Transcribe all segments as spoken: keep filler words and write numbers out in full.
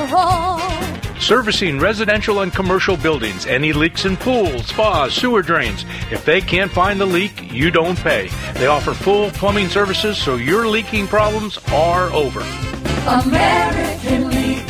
overhaul. Servicing residential and commercial buildings. Any leaks in pools, spas, sewer drains. If they can't find the leak, you don't pay. They offer full plumbing services, so your leaking problems are over. American Leak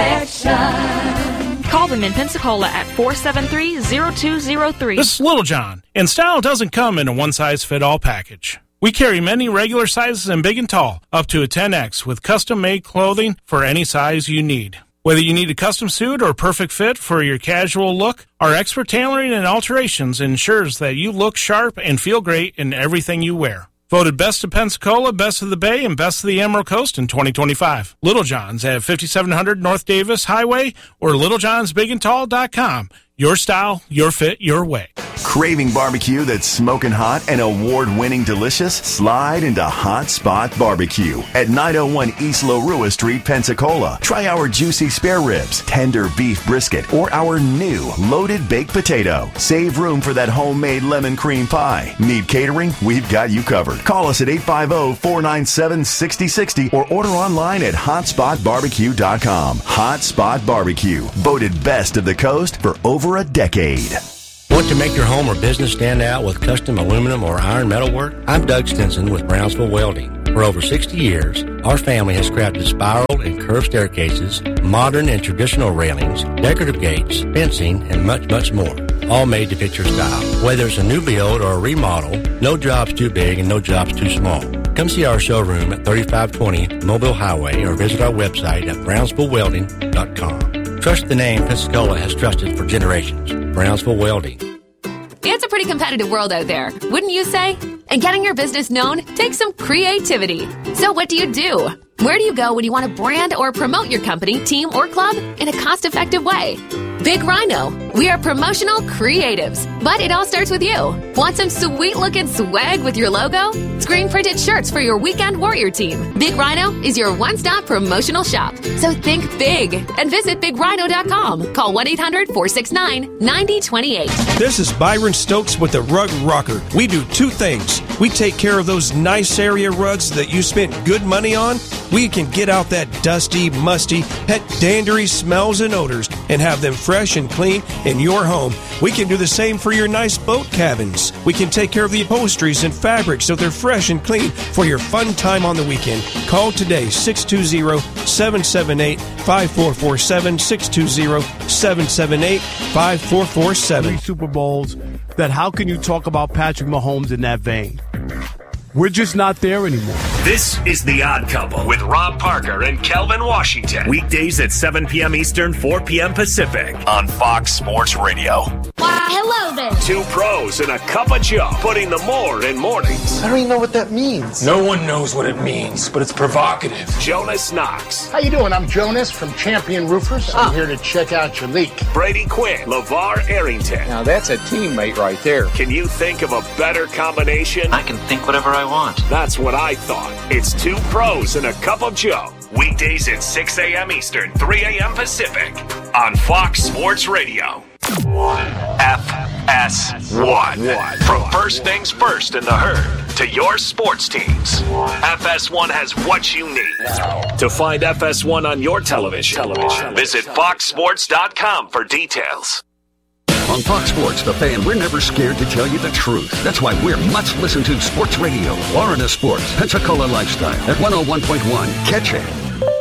Detection. Call them in Pensacola at four seven three, zero two zero three. This is Little John, and style doesn't come in a one-size-fit-all package. We carry many regular sizes and big and tall, up to a ten X, with custom-made clothing for any size you need. Whether you need a custom suit or perfect fit for your casual look, our expert tailoring and alterations ensures that you look sharp and feel great in everything you wear. Voted Best of Pensacola, Best of the Bay, and Best of the Emerald Coast in twenty twenty-five. Little John's at fifty-seven hundred North Davis Highway or little johns big and tall dot com. Your style, your fit, your way. Craving barbecue that's smoking hot and award-winning delicious? Slide into Hot Spot Barbecue at nine oh one East Larua Street, Pensacola. Try our juicy spare ribs, tender beef brisket, or our new loaded baked potato. Save room for that homemade lemon cream pie. Need catering? We've got you covered. Call us at eight five zero, four nine seven, six zero six zero or order online at hot spot barbecue dot com. Hot Spot Barbecue, voted best of the coast for over a decade. Want to make your home or business stand out with custom aluminum or iron metal work? I'm Doug Stinson with Brownsville Welding. For over sixty years, our family has crafted spiral and curved staircases, modern and traditional railings, decorative gates, fencing, and much, much more. All made to fit your style. Whether it's a new build or a remodel, no job's too big and no job's too small. Come see our showroom at thirty-five twenty Mobile Highway or visit our website at brownsville welding dot com. Trust the name Pensacola has trusted for generations. Brownsville Welding. It's a pretty competitive world out there, wouldn't you say? And getting your business known takes some creativity. So what do you do? Where do you go when you want to brand or promote your company, team, or club in a cost-effective way? Big Rhino. We are promotional creatives, but it all starts with you. Want some sweet-looking swag with your logo? Screen-printed shirts for your weekend warrior team. Big Rhino is your one-stop promotional shop. So think big and visit big rhino dot com. Call one eight hundred, four six nine, nine zero two eight. This is Byron Stokes with the Rug Rocker. We do two things. We take care of those nice area rugs that you spent good money on. We can get out that dusty, musty, pet dandery smells and odors and have them fresh and clean in your home. We can do the same for your nice boat cabins. We can take care of the upholsteries and fabrics so they're fresh and clean for your fun time on the weekend. Call today, six two zero, seven seven eight, five four four seven, six two zero, seven seven eight, five four four seven. Super Bowls, that how can you talk about Patrick Mahomes in that vein? We're just not there anymore. This is The Odd Couple with Rob Parker and Kelvin Washington. Weekdays at seven p.m. Eastern, four p.m. Pacific on Fox Sports Radio. Why, hello there. Two pros and a cup of Joe, putting the more in mornings. I don't even know what that means. No one knows what it means, but it's provocative. Jonas Knox. How you doing? I'm Jonas from Champion Roofers. I'm Oh. here to check out your leak. Brady Quinn. LeVar Arrington. Now that's a teammate right there. Can you think of a better combination? I can think whatever I want. That's what I thought. It's two pros and a cup of Joe. Weekdays at six a.m. Eastern, three a.m. Pacific on Fox Sports Radio. F S one. From first things first in the herd to your sports teams, F S one has what you need. To find F S one on your television, television. visit fox sports dot com for details. On Fox Sports, The Fan, we're never scared to tell you the truth. That's why we're much listened to sports radio. Florida Sports, Pensacola Lifestyle at one oh one point one. Catch it.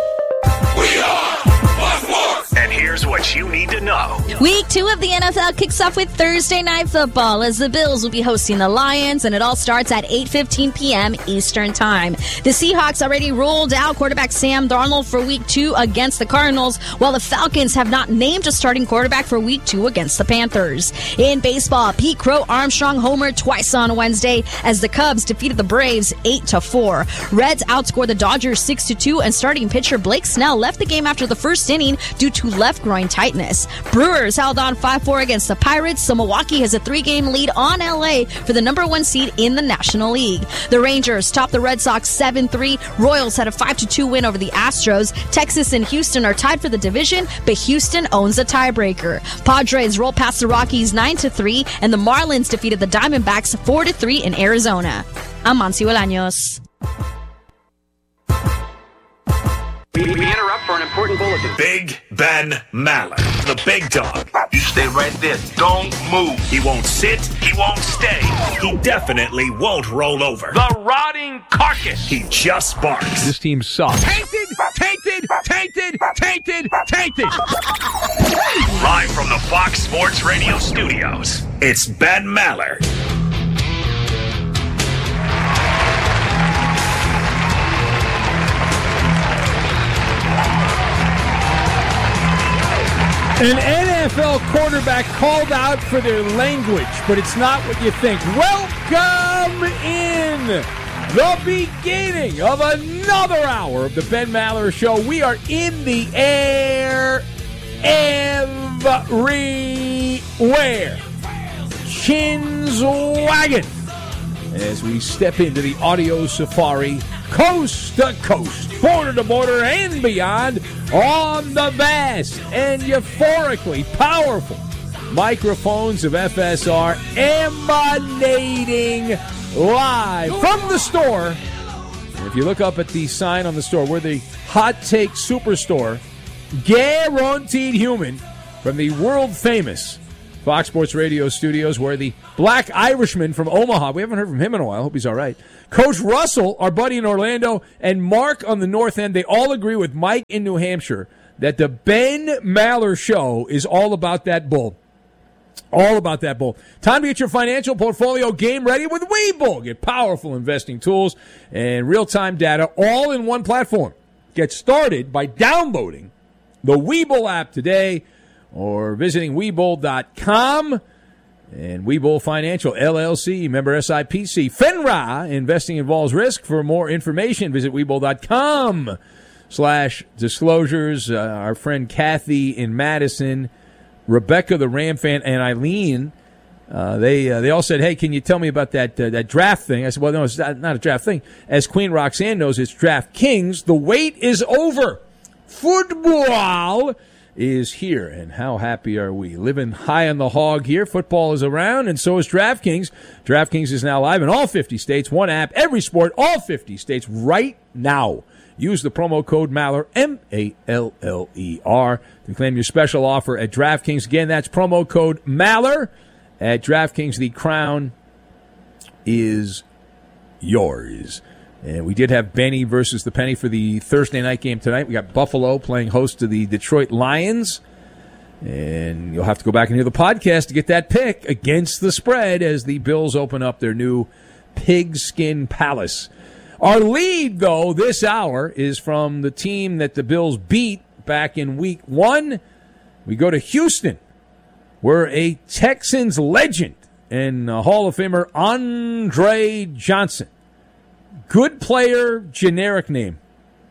We are Fox Sports. And here's what you need to know. Week two of the N F L kicks off with Thursday Night Football as the Bills will be hosting the Lions, and it all starts at eight fifteen p.m. Eastern Time. The Seahawks already rolled out quarterback Sam Darnold for Week two against the Cardinals, while the Falcons have not named a starting quarterback for Week two against the Panthers. In baseball, Pete Crow Armstrong homered twice on Wednesday as the Cubs defeated the Braves eight to four. Reds outscored the Dodgers six to two, and starting pitcher Blake Snell left the game after the first inning due to left groin tightness. Brewers held on five four against the Pirates, so Milwaukee has a three-game lead on L A for the number one seed in the National League. The Rangers topped the Red Sox seven three. Royals had a five to two win over the Astros. Texas and Houston are tied for the division, but Houston owns the tiebreaker. Padres rolled past the Rockies nine to three, and the Marlins defeated the Diamondbacks four to three in Arizona. I'm Mansi Bolaños. We, we interrupt for an important bulletin. Big Ben Maller, the big dog. You stay right there. Don't move. He won't sit. He won't stay. He definitely won't roll over. The rotting carcass. He just barks. This team sucks. Tainted, tainted, tainted, tainted, tainted. Live from the Fox Sports Radio studios, it's Ben Maller. An N F L quarterback called out for their language, but it's not what you think. Welcome in the beginning of another hour of the Ben Maller Show. We are in the air everywhere. Chins wagging as we step into the audio safari, coast to coast, border to border, and beyond on the vast and euphorically powerful microphones of F S R, emanating live from the store. And if you look up at the sign on the store, we're the Hot Take Superstore, guaranteed human, from the world-famous Fox Sports Radio studios, where the Black Irishman from Omaha, we haven't heard from him in a while, hope he's all right, Coach Russell, our buddy in Orlando, and Mark on the north end, they all agree with Mike in New Hampshire that the Ben Maller Show is all about that bull. All about that bull. Time to get your financial portfolio game ready with Webull. Get powerful investing tools and real-time data all in one platform. Get started by downloading the Webull app today or visiting Webull dot com. And Webull Financial, L L C, member S I P C. FINRA, investing involves risk. For more information, visit Webull dot com slash disclosures. Uh, our friend Kathy in Madison, Rebecca the Ram fan, and Eileen, uh, they uh, they all said, hey, can you tell me about that uh, that draft thing? I said, well, no, it's not, not a draft thing. As Queen Roxanne knows, it's DraftKings. The wait is over. Football is here, and how happy are we? Living high on the hog here. Football is around, and so is DraftKings. DraftKings is now live in all fifty states. One app, every sport, all fifty states right now. Use the promo code Maller, M A L L E R, to claim your special offer at DraftKings. Again, that's promo code Maller at DraftKings. The crown is yours. And we did have Benny versus the Penny for the Thursday night game tonight. We got Buffalo playing host to the Detroit Lions. And you'll have to go back and hear the podcast to get that pick against the spread as the Bills open up their new Pigskin Palace. Our lead, though, this hour is from the team that the Bills beat back in week one. We go to Houston, where a Texans legend and Hall of Famer Andre Johnson, good player, generic name.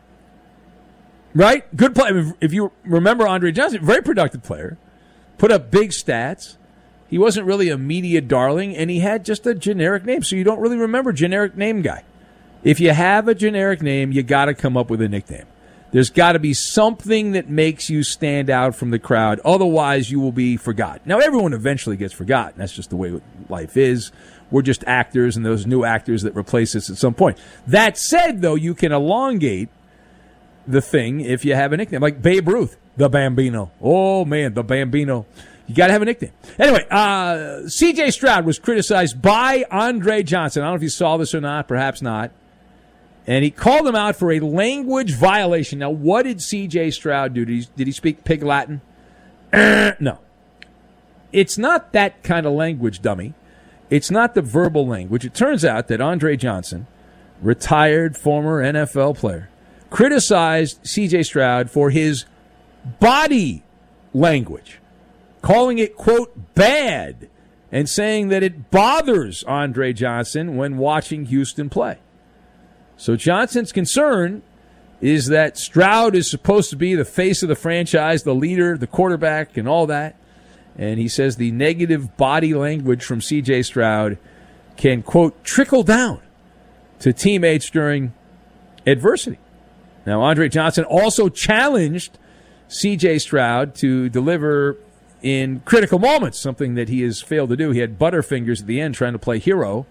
Right? Good player. If you remember Andre Johnson, very productive player. Put up big stats. He wasn't really a media darling, and he had just a generic name, so you don't really remember generic name guy. If you have a generic name, you got to come up with a nickname. There's got to be something that makes you stand out from the crowd. Otherwise, you will be forgotten. Now, everyone eventually gets forgotten. That's just the way life is. We're just actors, and those new actors that replace us at some point. That said, though, you can elongate the thing if you have a nickname. Like Babe Ruth, the Bambino. Oh, man, the Bambino. You got to have a nickname. Anyway, uh, C J Stroud was criticized by Andre Johnson. I don't know if you saw this or not, perhaps not. And he called him out for a language violation. Now, what did C J Stroud do? Did he, did he speak Pig Latin? Uh, no. It's not that kind of language, dummy. It's not the verbal language. It turns out that Andre Johnson, retired former N F L player, criticized C J Stroud for his body language, calling it, quote, bad, and saying that it bothers Andre Johnson when watching Houston play. So Johnson's concern is that Stroud is supposed to be the face of the franchise, the leader, the quarterback, and all that. And he says the negative body language from C J Stroud can, quote, trickle down to teammates during adversity. Now, Andre Johnson also challenged C J Stroud to deliver in critical moments, something that he has failed to do. He had Butterfingers at the end trying to play hero,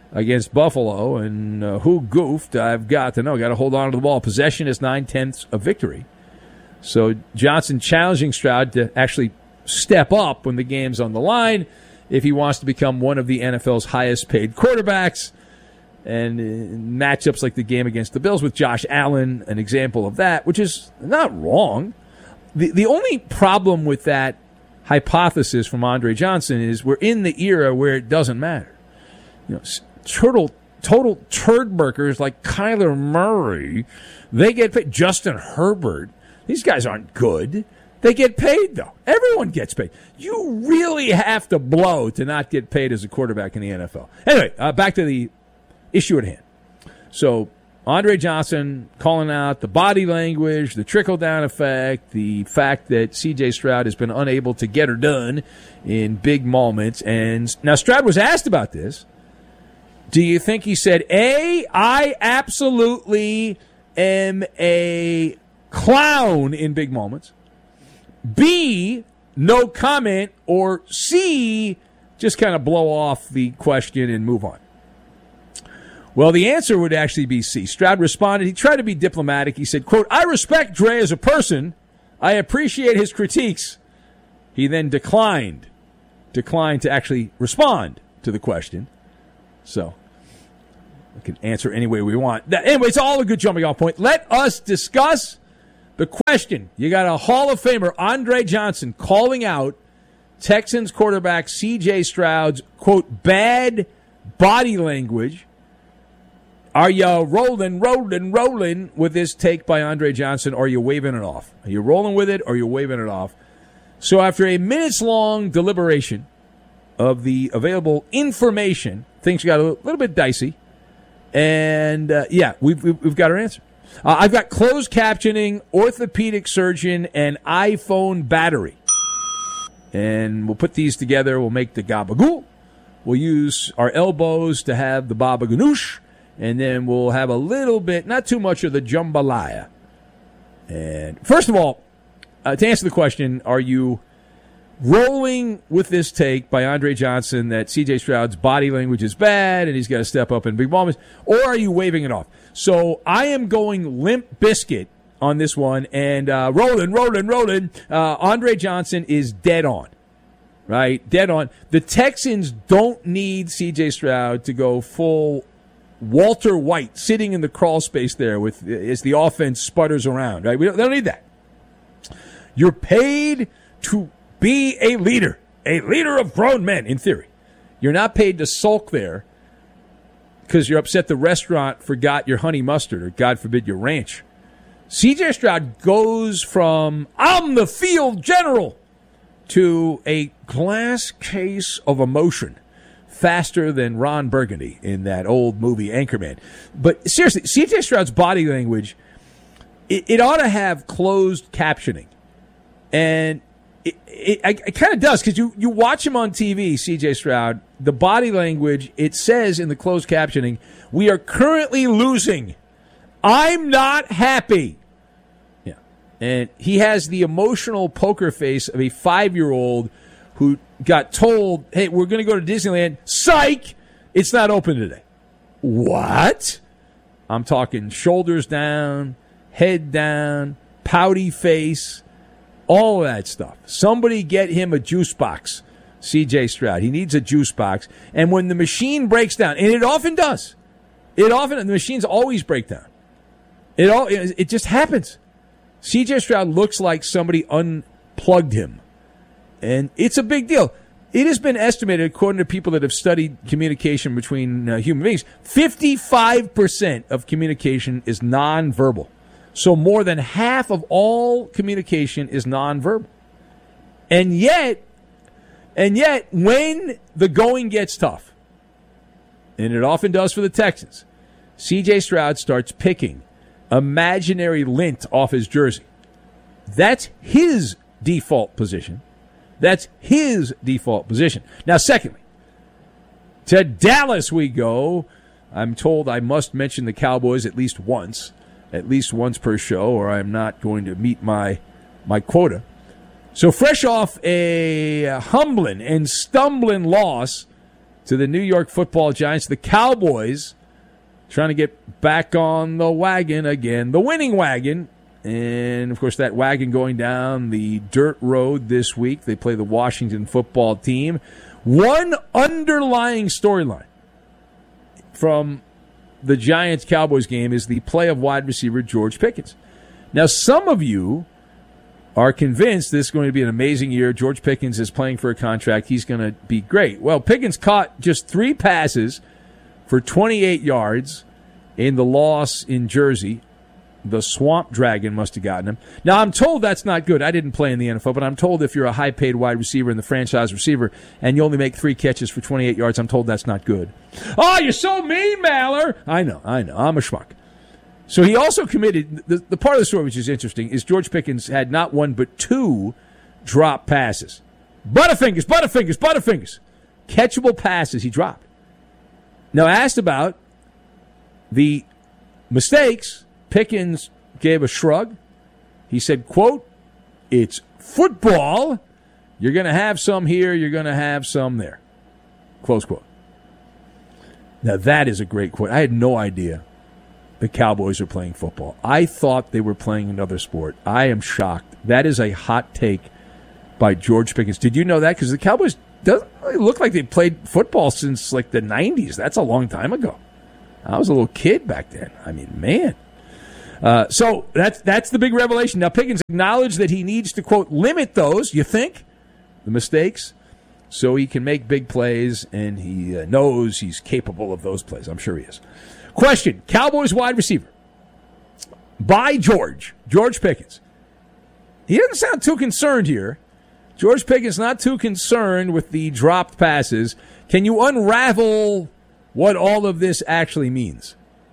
against Buffalo, and uh, who goofed? I've got to know. Got to hold on to the ball. Possession is nine-tenths of victory. So Johnson challenging Stroud to actually step up when the game's on the line if he wants to become one of the N F L's highest-paid quarterbacks. And uh, matchups like the game against the Bills with Josh Allen, an example of that, which is not wrong. The the only problem with that hypothesis from Andre Johnson is we're in the era where it doesn't matter. You know, total total turdburkers like Kyler Murray, they get paid. Justin Herbert, these guys aren't good. They get paid, though. Everyone gets paid. You really have to blow to not get paid as a quarterback in the N F L. Anyway, uh, back to the issue at hand. So Andre Johnson calling out the body language, the trickle-down effect, the fact that C J Stroud has been unable to get her done in big moments. And now Stroud was asked about this. Do you think he said, A, I absolutely am a clown in big moments, B, no comment, or C, just kind of blow off the question and move on? Well, the answer would actually be C. Stroud responded. He tried to be diplomatic. He said, quote, I respect Dre as a person. I appreciate his critiques. He then declined, declined to actually respond to the question. So we can answer any way we want. Anyway, it's all a good jumping off point. Let us discuss the question. You got a Hall of Famer, Andre Johnson, calling out Texans quarterback C J Stroud's, quote, bad body language. Are you rolling, rolling, rolling with this take by Andre Johnson, or are you waving it off? Are you rolling with it, or are you waving it off? So after a minutes-long deliberation of the available information, things got a little bit dicey. And, uh, yeah, we've, we've got our answer. Uh, I've got closed captioning, orthopedic surgeon, and iPhone battery. And we'll put these together. We'll make the gabagool. We'll use our elbows to have the baba ganoush. And then we'll have a little bit, not too much of the jambalaya. And first of all, uh, to answer the question, are you rolling with this take by Andre Johnson that C J Stroud's body language is bad and he's got to step up in big moments, or are you waving it off? So I am going Limp Bizkit on this one, and uh, rolling, rolling, rolling. Uh, Andre Johnson is dead on, right? Dead on. The Texans don't need C J Stroud to go full Walter White sitting in the crawl space there with as the offense sputters around, right? We don't, they don't need that. You're paid to be a leader, a leader of grown men, in theory. You're not paid to sulk there because you're upset the restaurant forgot your honey mustard or, God forbid, your ranch. C J Stroud goes from, I'm the field general, to a glass case of emotion. Faster than Ron Burgundy in that old movie Anchorman. But seriously, C J Stroud's body language, it, it ought to have closed captioning. And it, it, it kind of does, because you, you watch him on T V, C J Stroud, the body language, it says in the closed captioning, we are currently losing. I'm not happy. Yeah. And he has the emotional poker face of a five-year-old who got told, hey, we're going to go to Disneyland. Psych! It's not open today. What? I'm talking shoulders down, head down, pouty face, all of that stuff. Somebody get him a juice box, C J Stroud. He needs a juice box. And when the machine breaks down, and it often does, it often, the machines always break down. It all, it just happens. C J Stroud looks like somebody unplugged him. And it's a big deal. It has been estimated, according to people that have studied communication between uh, human beings, fifty-five percent of communication is nonverbal. So more than half of all communication is nonverbal. And yet, and yet, when the going gets tough, and it often does for the Texans, C J Stroud starts picking imaginary lint off his jersey. That's his default position. That's his default position. Now, secondly, to Dallas we go. I'm told I must mention the Cowboys at least once, at least once per show, or I'm not going to meet my my quota. So fresh off a humbling and stumbling loss to the New York Football Giants. The Cowboys trying to get back on the wagon again, the winning wagon. And, of course, that wagon going down the dirt road this week. They play the Washington football team. One underlying storyline from the Giants-Cowboys game is the play of wide receiver George Pickens. Now, some of you are convinced this is going to be an amazing year. George Pickens is playing for a contract. He's going to be great. Well, Pickens caught just three passes for twenty-eight yards in the loss in Jersey. The Swamp Dragon must have gotten him. Now, I'm told that's not good. I didn't play in the N F L, but I'm told if you're a high-paid wide receiver and the franchise receiver and you only make three catches for twenty-eight yards, I'm told that's not good. Oh, you're so mean, Maller. I know, I know. I'm a schmuck. So he also committed, the, the part of the story which is interesting is George Pickens had not one but two drop passes. Butterfingers, Butterfingers, Butterfingers. Catchable passes he dropped. Now, asked about the mistakes, Pickens gave a shrug. He said, quote, "It's football. You're going to have some here. You're going to have some there." Close quote. Now, that is a great quote. I had no idea the Cowboys are playing football. I thought they were playing another sport. I am shocked. That is a hot take by George Pickens. Did you know that? Because the Cowboys doesn't really look like they played football since like the nineties. That's a long time ago. I was a little kid back then. I mean, man. Uh, so that's that's the big revelation. Now, Pickens acknowledged that he needs to, quote, limit those, you think, the mistakes, so he can make big plays, and he uh, knows he's capable of those plays. I'm sure he is. Question, Cowboys wide receiver, by George, George Pickens. He doesn't sound too concerned here. George Pickens not too concerned with the dropped passes. Can you unravel what all of this actually means?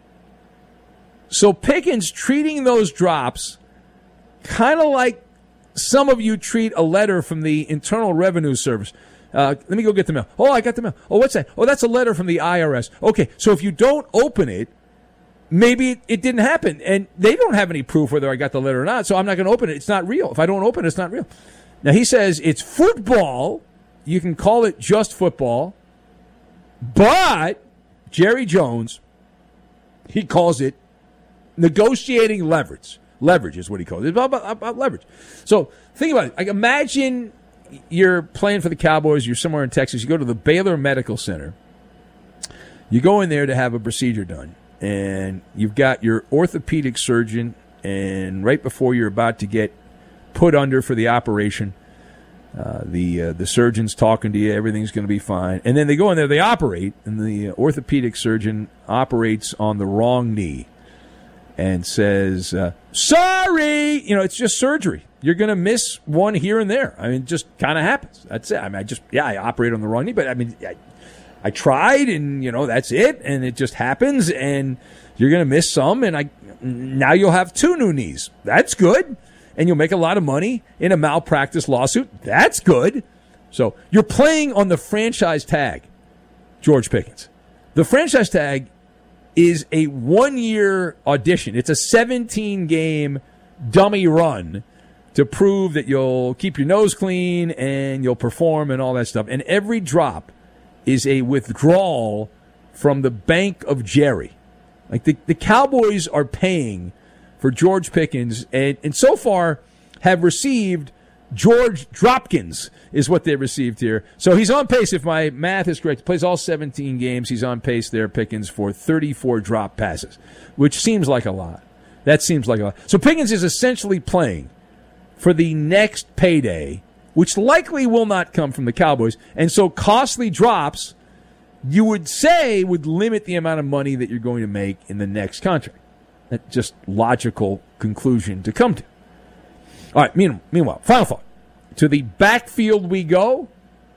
So Pickens treating those drops kind of like some of you treat a letter from the Internal Revenue Service. Uh, let me go get the mail. Oh, I got the mail. Oh, what's that? Oh, that's a letter from the I R S. Okay, so if you don't open it, maybe it, it didn't happen. And they don't have any proof whether I got the letter or not, so I'm not going to open it. It's not real. If I don't open it, it's not real. Now, he says it's football. You can call it just football. But Jerry Jones, he calls it negotiating leverage. Leverage is what he calls it. It's about, about, about leverage. So think about it. Like, imagine you're playing for the Cowboys. You're somewhere in Texas. You go to the Baylor Medical Center. You go in there to have a procedure done. And you've got your orthopedic surgeon. And right before you're about to get put under for the operation, uh, the uh, the surgeon's talking to you. Everything's going to be fine. And then they go in there. They operate. And the orthopedic surgeon operates on the wrong knee. And says, uh, sorry, you know, it's just surgery. You're going to miss one here and there. I mean, it just kind of happens. That's it. I mean, I just, yeah, I operate on the wrong knee, but I mean, I, I tried and, you know, that's it. And it just happens and you're going to miss some. And I, now you'll have two new knees. That's good. And you'll make a lot of money in a malpractice lawsuit. That's good. So you're playing on the franchise tag, George Pickens. The franchise tag is a one-year audition. It's a seventeen-game dummy run to prove that you'll keep your nose clean and you'll perform and all that stuff. And every drop is a withdrawal from the Bank of Jerry. Like the, the Cowboys are paying for George Pickens and, and so far have received George Dropkins is what they received here. So he's on pace, if my math is correct. He plays all seventeen games. He's on pace there, Pickens, for thirty-four drop passes, which seems like a lot. That seems like a lot. So Pickens is essentially playing for the next payday, which likely will not come from the Cowboys. And so costly drops, you would say, would limit the amount of money that you're going to make in the next contract. That's just logical conclusion to come to. All right, meanwhile, final thought. To the backfield we go.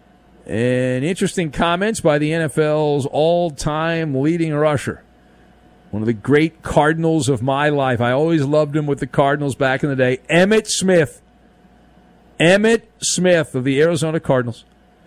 And interesting comments by the N F L's all-time leading rusher. One of the great Cardinals of my life. I always loved him with the Cardinals back in the day. Emmitt Smith. Emmitt Smith of the Arizona Cardinals.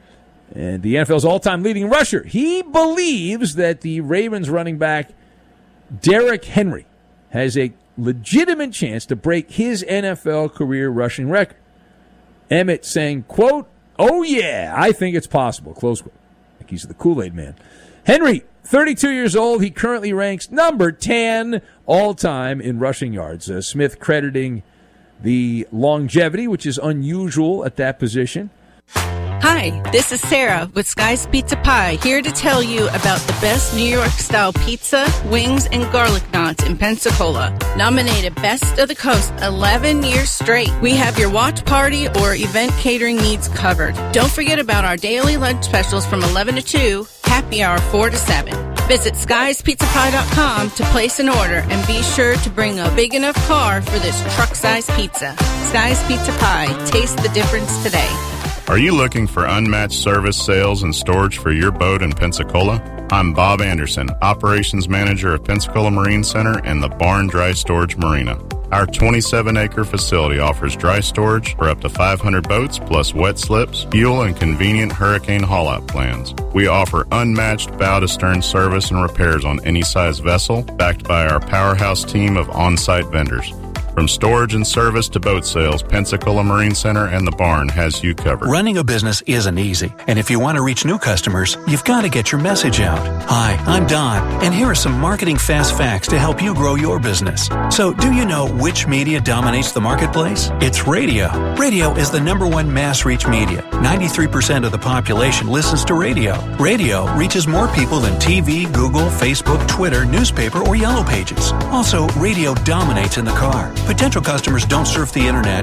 And the N F L's all-time leading rusher. He believes that the Ravens running back, Derrick Henry, has a legitimate chance to break his N F L career rushing record. Emmitt saying, quote, "Oh, yeah, I think it's possible," close quote. like he's the Kool-Aid man. Henry, thirty-two years old. He currently ranks number ten all-time in rushing yards. Uh, Smith crediting the longevity, which is unusual at that position. Hi, this is Sarah with Sky's Pizza Pie, here to tell you about the best New York-style pizza, wings, and garlic knots in Pensacola. Nominated Best of the Coast eleven years straight. We have your watch party or event catering needs covered. Don't forget about our daily lunch specials from eleven to two, happy hour four to seven. Visit skies pizza pie dot com to place an order and be sure to bring a big enough car for this truck-size pizza. Sky's Pizza Pie. Taste the difference today. Are you looking for unmatched service, sales, and storage for your boat in Pensacola? I'm Bob Anderson, Operations Manager of Pensacola Marine Center and the Barn Dry Storage Marina. Our twenty-seven acre facility offers dry storage for up to five hundred boats, plus wet slips, fuel, and convenient hurricane haul-out plans. We offer unmatched bow-to-stern service and repairs on any size vessel, backed by our powerhouse team of on-site vendors. From storage and service to boat sales, Pensacola Marine Center and the Barn has you covered. Running a business isn't easy, and if you want to reach new customers, you've got to get your message out. Hi, I'm Don, and here are some marketing fast facts to help you grow your business. So, do you know which media dominates the marketplace? It's radio. Radio is the number one mass reach media. ninety-three percent of the population listens to radio. Radio reaches more people than T V, Google, Facebook, Twitter, newspaper, or Yellow Pages. Also, radio dominates in the car. Potential customers don't surf the internet